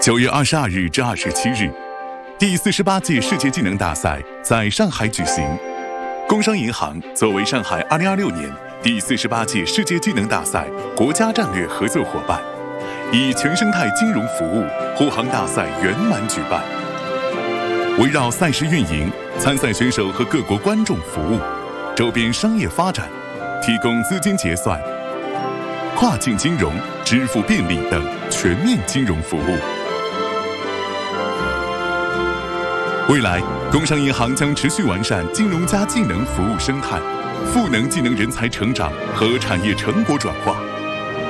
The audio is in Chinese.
9月22日至27日，第48届世界技能大赛在上海举行。工商银行作为上海2026年第48届世界技能大赛国家战略合作伙伴，以全生态金融服务护航大赛圆满举办。围绕赛事运营、参赛选手和各国观众服务、周边商业发展，提供资金结算、跨境金融、支付便利等全面金融服务。未来，工商银行将持续完善金融加技能服务生态，赋能技能人才成长和产业成果转化，